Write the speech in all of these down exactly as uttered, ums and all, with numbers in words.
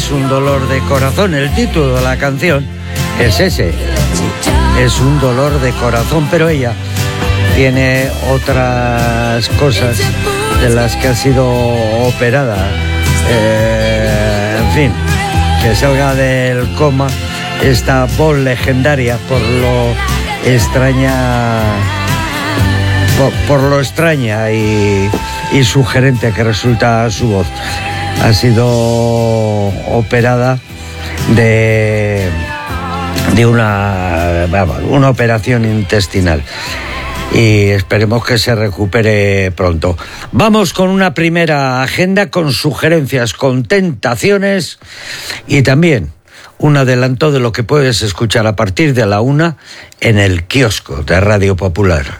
es un dolor de corazón. El título de la canción es ese, es un dolor de corazón, pero ella tiene otras cosas de las que ha sido operada. Eh, en fin, que salga del coma esta voz legendaria por lo extraña, por, por lo extraña y, y sugerente que resulta su voz. Ha sido operada de, de una, una operación intestinal. Y esperemos que se recupere pronto. Vamos con una primera agenda con sugerencias, con tentaciones y también un adelanto de lo que puedes escuchar a partir de la una en el kiosco de Radio Popular.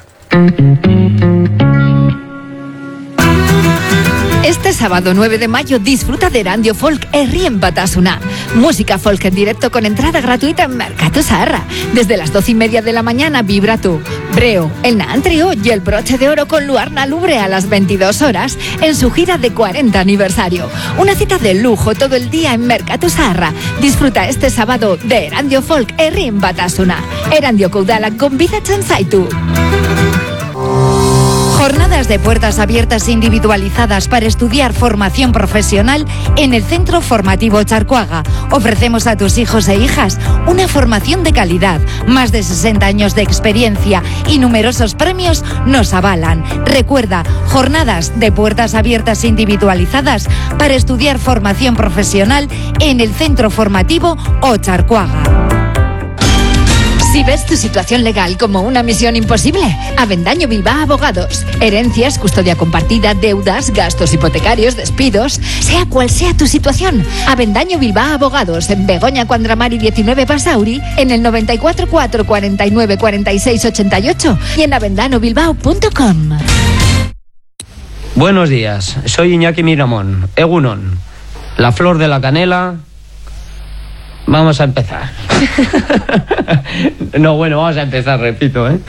Este sábado nueve de mayo disfruta de Erandio Folk Herrien Batasuna. Música folk en directo con entrada gratuita en Mercatu Zaharra. Desde las doce y media de la mañana vibra tú, Breo, el Naan Trio y el Broche de Oro con Luarna Lubre a las veintidós horas en su gira de cuarenta aniversario. Una cita de lujo todo el día en Mercatu Zaharra. Disfruta este sábado de Erandio Folk Herrien Batasuna. Erandio Koudala con Vida Chanzaitu. Jornadas de puertas abiertas individualizadas para estudiar formación profesional en el Centro Formativo Charcoaga. Ofrecemos a tus hijos e hijas una formación de calidad. Más de sesenta años de experiencia y numerosos premios nos avalan. Recuerda, jornadas de puertas abiertas individualizadas para estudiar formación profesional en el Centro Formativo Ocharcoaga. Si ves tu situación legal como una misión imposible, Avendaño Bilbao Abogados. Herencias, custodia compartida, deudas, gastos hipotecarios, despidos, sea cual sea tu situación. Avendaño Bilbao Abogados en Begoña Cuandramari diecinueve Basauri, en el noventa y cuatro cuatro cuarenta y nueve cuarenta y seis ochenta y ocho y en avendano bilbao punto com. Buenos días, soy Iñaki Miramón. Egunon, la flor de la canela. Vamos a empezar. No, bueno, vamos a empezar, repito, ¿eh?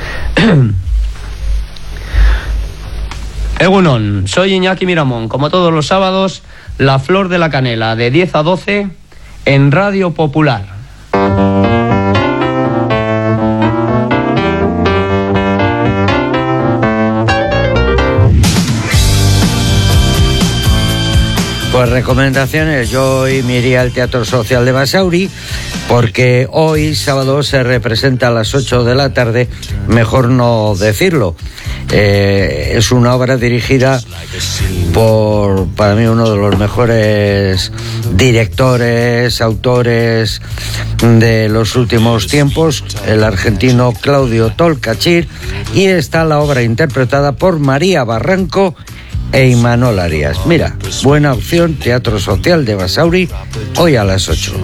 Egunon, soy Iñaki Miramón. Como todos los sábados, la flor de la canela, de diez a doce, en Radio Popular. Pues recomendaciones, yo hoy me iría al Teatro Social de Basauri porque hoy sábado se representa a las ocho de la tarde, mejor no decirlo. Eh, es una obra dirigida por, para mí, uno de los mejores directores, autores de los últimos tiempos, el argentino Claudio Tolcachir, y está la obra interpretada por María Barranco e Imanol Arias. Mira, buena opción, Teatro Social de Basauri, hoy a las ocho.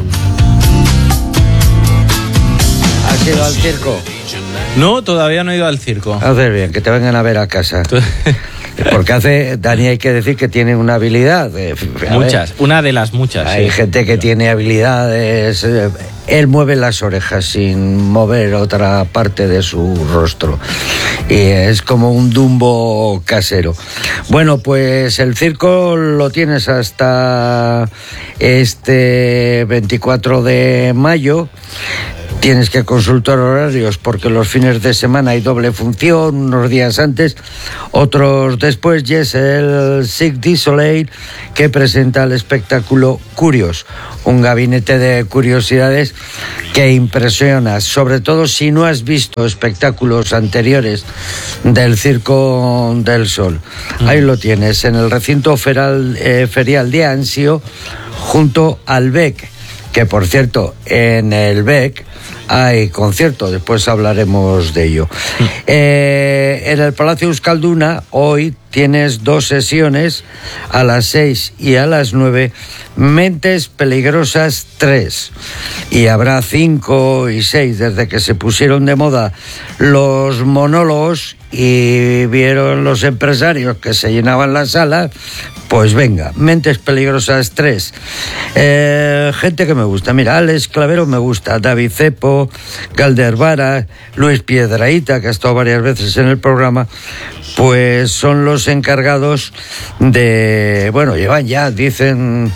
¿Has ido al circo? No, todavía no he ido al circo. Haces bien, que te vengan a ver a casa. Porque hace, Dani, hay que decir que tiene una habilidad. Eh, muchas, ver, una de las muchas. Hay sí. gente que tiene habilidades. Eh, él mueve las orejas sin mover otra parte de su rostro. Y es como un Dumbo casero. Bueno, pues el circo lo tienes hasta este veinticuatro de mayo. Tienes que consultar horarios porque los fines de semana hay doble función, unos días antes, otros después, y es el Cirque du Soleil que presenta el espectáculo Curios, un gabinete de curiosidades que impresiona, sobre todo si no has visto espectáculos anteriores del Circo del Sol. Ahí lo tienes, en el recinto feral, eh, ferial de Ansio, junto al B E C, que por cierto, en el B E C hay concierto, después hablaremos de ello. Eh, en el Palacio Euskalduna hoy tienes dos sesiones, a las seis y a las nueve, Mentes Peligrosas tres. Y habrá cinco y seis, desde que se pusieron de moda los monólogos y vieron los empresarios que se llenaban la sala, pues venga, Mentes Peligrosas tres. Eh, gente que me gusta, mira, Alex Clavero me gusta, David Cepo, Galder Vara, Luis Piedrahita, que ha estado varias veces en el programa, pues son los encargados de, bueno, llevan ya, dicen,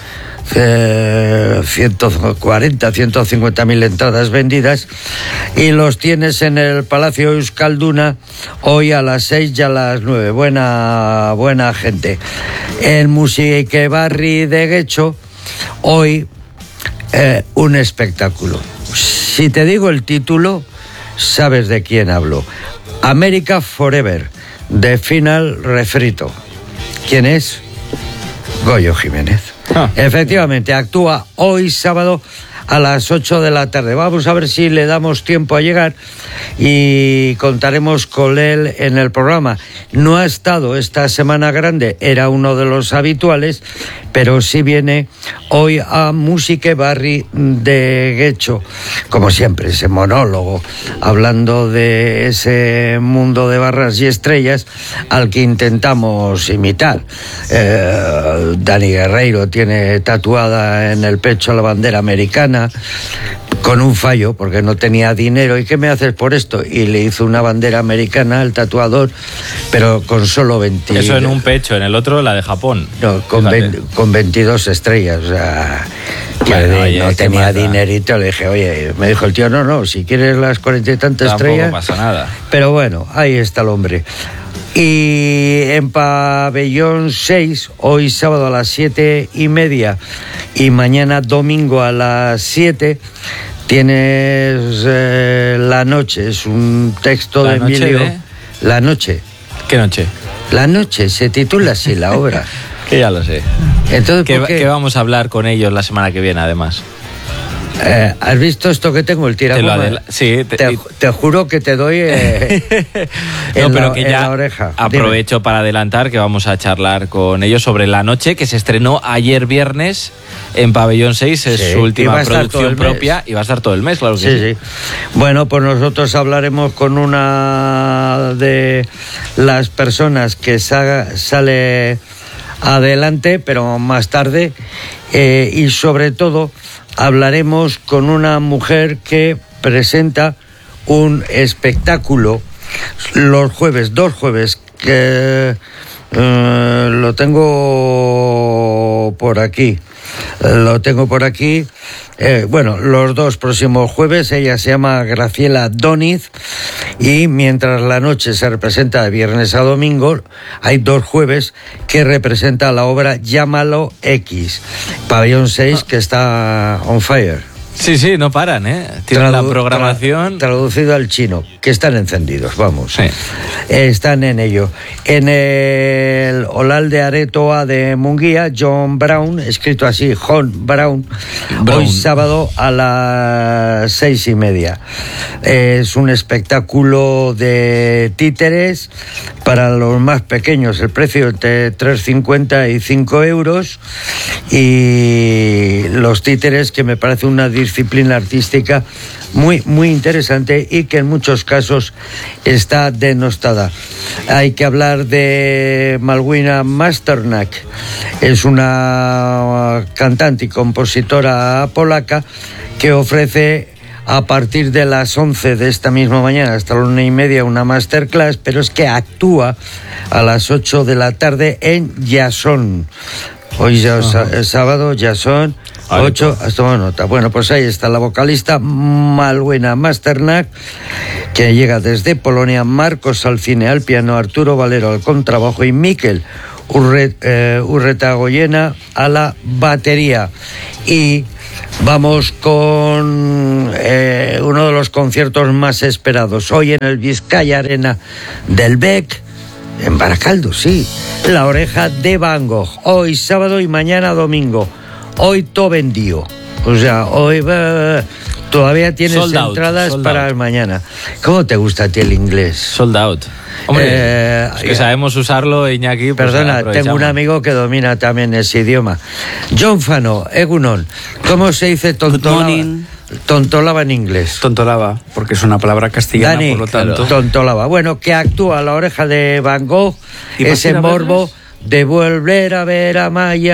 eh, ciento cuarenta, ciento cincuenta mil entradas vendidas, y los tienes en el Palacio Euskalduna hoy a las seis y a las nueve. Buena, buena gente. En Musikebarri de Getxo, hoy eh, un espectáculo. Si te digo el título, sabes de quién hablo. America Forever, de Final Refrito. ¿Quién es? Goyo Jiménez. Ah. Efectivamente, actúa hoy sábado a las ocho de la tarde. Vamos a ver si le damos tiempo a llegar y contaremos con él en el programa. No ha estado esta Semana Grande, era uno de los habituales, pero sí viene hoy a Musikebarri de Getxo, como siempre, ese monólogo, hablando de ese mundo de barras y estrellas al que intentamos imitar. Eh, Dani Guerreiro tiene tatuada en el pecho la bandera americana, con un fallo, porque no tenía dinero. ¿Y qué me haces por esto? Y le hizo una bandera americana al tatuador, pero con solo veinte. Eso en un pecho, en el otro la de Japón. No, con, veinte, con veintidós estrellas. O sea, bueno, oye, no tenía dinerito. Le dije, oye, me dijo el tío, no, no, si quieres las cuarenta y tantas Tampoco estrellas. No pasa nada. Pero bueno, ahí está el hombre. Y en Pabellón seis, hoy sábado a las siete y media y mañana domingo a las siete, tienes eh, La Noche. Es un texto de Emilio. De... La Noche. ¿Qué noche? La Noche, se titula así la obra. Que ya lo sé. Entonces, ¿Qué, qué? ¿Qué vamos a hablar con ellos la semana que viene, además? Eh, ¿Has visto esto que tengo, el tiragoma? Sí, te, te, te juro que te doy eh, no, en, pero la, que en ya la oreja. Aprovecho Dime. para adelantar que vamos a charlar con ellos sobre La Noche, que se estrenó ayer viernes en Pabellón seis, es sí, su última producción propia y va a estar todo el mes, claro que sí, sí. sí. Bueno, pues nosotros hablaremos con una de las personas que sa- sale adelante, pero más tarde, eh, y sobre todo hablaremos con una mujer que presenta un espectáculo los jueves, dos jueves, que eh, lo tengo por aquí, lo tengo por aquí, eh, bueno, los dos próximos jueves. Ella se llama Graciela Doniz, y mientras La Noche se representa de viernes a domingo, hay dos jueves que representa la obra Llámalo X, Pabellón seis, que está on fire. Sí, sí, no paran, ¿eh? Tienen Tradu- la programación... Tra- traducido al chino, que están encendidos, vamos. Sí. Están en ello. En el Olal de Aretoa de Munguía, John Brown, escrito así, John Brown, Brown, hoy sábado a las seis y media. Es un espectáculo de títeres para los más pequeños. El precio entre tres cincuenta y cinco euros. Y los títeres, que me parece una disciplina artística muy, muy interesante y que en muchos casos está denostada. Hay que hablar de Malwina Masternak. Es una cantante y compositora polaca que ofrece a partir de las once de esta misma mañana hasta la una y media una masterclass, pero es que actúa a las ocho de la tarde en Jason. Hoy ya es sábado, Jason. ocho, has tomado nota. Bueno, pues ahí está la vocalista Malwina Masternak, que llega desde Polonia, Marcos Alcine al piano, Arturo Valero al contrabajo y Mikel Urret, eh, Urretagoyena a la batería. Y vamos con eh, uno de los conciertos más esperados hoy en el Vizcaya Arena del B E C, en Baracaldo, sí. La Oreja de Van Gogh, hoy sábado y mañana domingo. Hoy todo vendido. O sea, hoy uh, todavía tienes sold entradas out, para out. Mañana. ¿Cómo te gusta a ti el inglés? Sold out. Hombre, eh, es que sabemos usarlo, Iñaki. Pues perdona, tengo un amigo que domina también ese idioma. John Fano, Egunon, ¿cómo se dice tontolaba? Tontolaba en inglés. Tontolaba, porque es una palabra castellana, Dani, por lo tanto. Claro. Tontolaba. Bueno, que actúa La Oreja de Van Gogh, ese morbo de volver a ver a Maya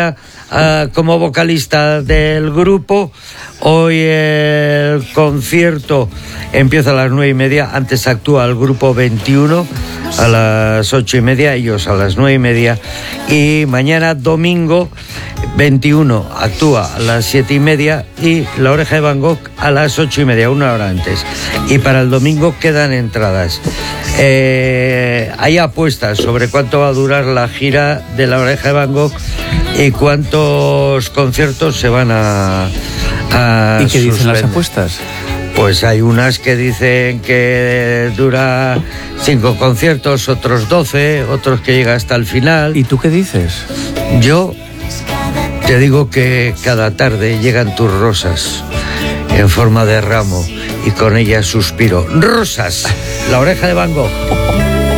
uh, como vocalista del grupo. Hoy el concierto empieza a las nueve y media. Antes actúa el grupo veintiuno a las ocho y media, ellos a las nueve y media. Y mañana domingo veintiuno actúa a las siete y media y La Oreja de Van Gogh a las ocho y media, una hora antes. Y para el domingo quedan entradas. Eh, hay apuestas sobre cuánto va a durar la gira de La Oreja de Van Gogh y cuántos conciertos se van a, a ¿Y qué dicen suspender. las apuestas? Pues hay unas que dicen que dura cinco conciertos, otros doce, otros que llega hasta el final. ¿Y tú qué dices? Yo te digo que cada tarde llegan tus rosas en forma de ramo y con ellas suspiro. ¡Rosas! La Oreja de Van Gogh.